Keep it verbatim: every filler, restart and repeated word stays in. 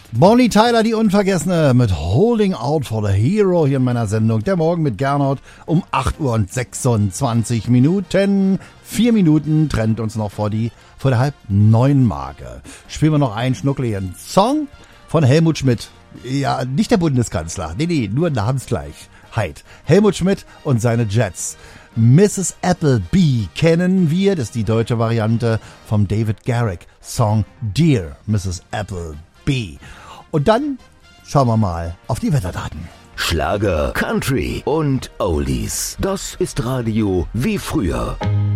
Bonnie Tyler, die Unvergessene, mit Holding Out for the Hero hier in meiner Sendung. Der Morgen mit Gernot um acht Uhr und sechsundzwanzig Minuten. Vier Minuten trennt uns noch vor, die, vor der halb neun Marke. Spielen wir noch einen schnuckligen Song von Helmut Schmidt. Ja, nicht der Bundeskanzler. Nee, nee, nur Namensgleichheit. Helmut Schmidt und seine Jets. Misses Appleby kennen wir. Das ist die deutsche Variante vom David Garrick Song Dear Misses Appleby. Und dann schauen wir mal auf die Wetterdaten. Schlager, Country und Oldies. Das ist Radio wie früher.